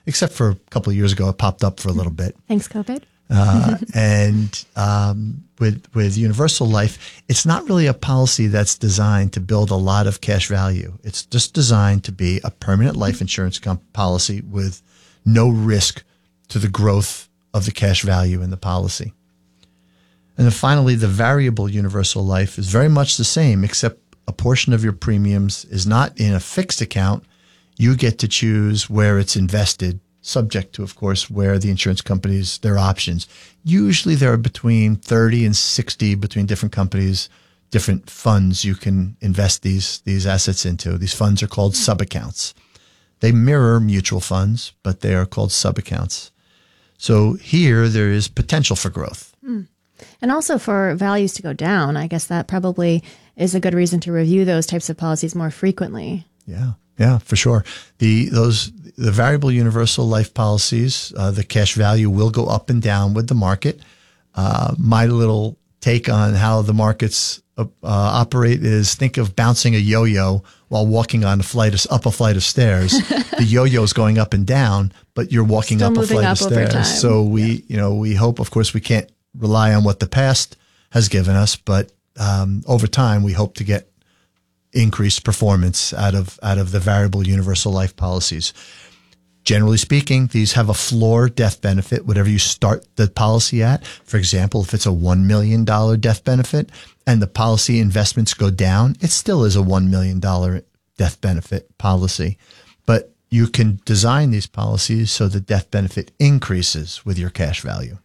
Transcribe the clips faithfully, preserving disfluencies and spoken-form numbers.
except for a couple of years ago, it popped up for a little bit. Thanks, COVID. Uh, and um, with with Universal Life, it's not really a policy that's designed to build a lot of cash value. It's just designed to be a permanent life insurance comp- policy with no risk to the growth of the cash value in the policy. And then finally, the variable Universal Life is very much the same, except a portion of your premiums is not in a fixed account. You get to choose where it's invested, subject to, of course, where the insurance companies, their options. Usually there are between thirty and sixty between different companies, different funds you can invest these, these assets into. These funds are called sub-accounts. They mirror mutual funds, but they are called sub-accounts. So here there is potential for growth. Mm. And also for values to go down. I guess that probably is a good reason to review those types of policies more frequently. Yeah, yeah, for sure. The those the variable universal life policies, uh, the cash value will go up and down with the market. Uh, my little take on how the markets uh, operate is think of bouncing a yo-yo while walking on a flight of, up a flight of stairs. The yo-yo is going up and down, but you're walking Still up a flight up of stairs. So we, yeah. you know, we hope, of course, we can't rely on what the past has given us, but um, over time, we hope to get increased performance out of out of the variable universal life policies. Generally speaking, these have a floor death benefit, whatever you start the policy at. For example, if it's a one million dollars death benefit and the policy investments go down, it still is a one million dollars death benefit policy. But you can design these policies so the death benefit increases with your cash value.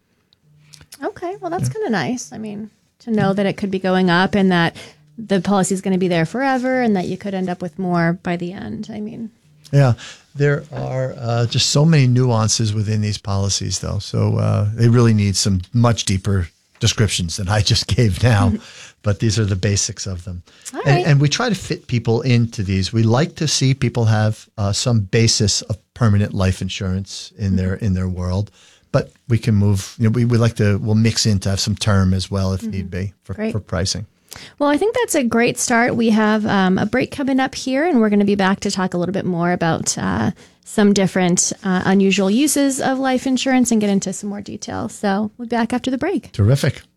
Okay, well, that's yeah. kind of nice. I mean, to know that it could be going up and that the policy is going to be there forever and that you could end up with more by the end. I mean, yeah, there are uh, just so many nuances within these policies, though. So uh, they really need some much deeper descriptions than I just gave now. But these are the basics of them. All and, right. and we try to fit people into these. We like to see people have uh, some basis of permanent life insurance in mm-hmm. their in their world. But we can move, you know, we, we like to, we'll mix in to have some term as well if mm-hmm. need be for, for pricing. Well, I think that's a great start. We have um, a break coming up here, and we're going to be back to talk a little bit more about uh, some different uh, unusual uses of life insurance and get into some more detail. So we'll be back after the break. Terrific.